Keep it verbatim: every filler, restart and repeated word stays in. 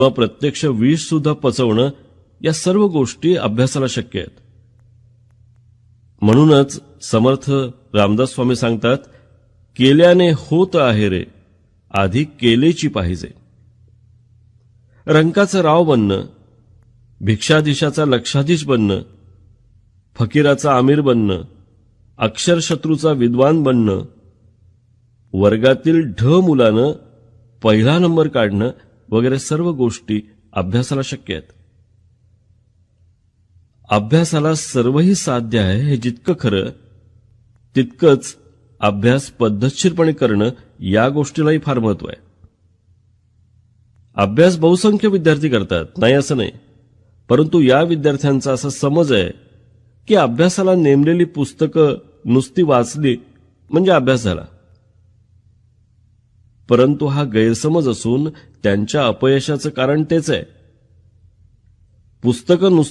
किंवा प्रत्यक्ष विष सुद्धा पचवणं या सर्व गोष्टी अभ्यासाला शक्य आहेत. म्हणूनच समर्थ रामदास स्वामी सांगतात, केल्याने होत आहे रे, आधी केलेची पाहिजे. रंकाचं राव बनणं, भिक्षाधीशाचा लक्षाधीश बनणं, फकीराचा आमिर बनणं, अक्षरशत्रूचा विद्वान बनणं, वर्गातील ढ मुलानं पहिला नंबर काढणं वगैरे सर्व गोष्टी अभ्यासाला शक्य आहेत. अभ्यासाला सर्वही साध्य आहे हे जितकं खरं, तितकंच अभ्यास पद्धतशीरपणे करणं या गोष्टीलाही फार महत्व आहे. अभ्यास बहुसंख्य विद्यार्थी करतात, नाही असं नाही, परंतु या विद्यार्थ्यांचा असा समज आहे की अभ्यासाला नेमलेली पुस्तकं नुसती वाचली म्हणजे अभ्यास झाला. परंतु हा गैरसमज असून त्यांच्या अपयशाचं कारण तेच आहे. पुस्तकं